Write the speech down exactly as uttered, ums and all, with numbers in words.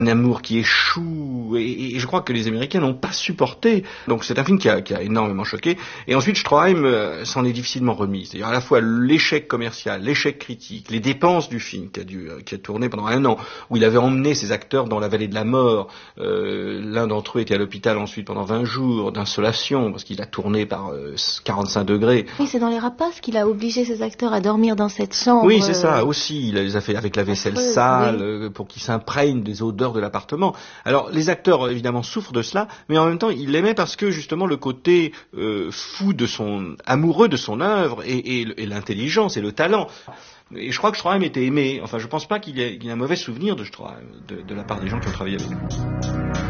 Un amour qui échoue, et, et je crois que les Américains n'ont pas supporté. Donc c'est un film qui a, qui a énormément choqué. Et ensuite, Stroheim euh, s'en est difficilement remis. C'est-à-dire à la fois l'échec commercial, l'échec critique, les dépenses du film qui a, dû, qui a tourné pendant un an, où il avait emmené ses acteurs dans la vallée de la mort. Euh, l'un d'entre eux était à l'hôpital ensuite pendant vingt jours d'insolation, parce qu'il a tourné par euh, quarante-cinq degrés. Oui, c'est dans Les Rapaces qu'il a obligé ses acteurs à dormir dans cette chambre. Oui, c'est ça, aussi. Il les a fait avec la vaisselle affreuse, sale, oui. euh, pour qu'ils s'imprègnent des odeurs de l'appartement. Alors, les acteurs, évidemment, souffrent de cela, mais en même temps, ils l'aimaient parce que, justement, le côté euh, fou de son... amoureux de son œuvre, et, et, et l'intelligence et le talent. Et je crois que Stroheim était aimé. Enfin, je pense pas qu'il y ait, qu'il y ait un mauvais souvenir de Stroheim, de, de la part des gens qui ont travaillé avec lui.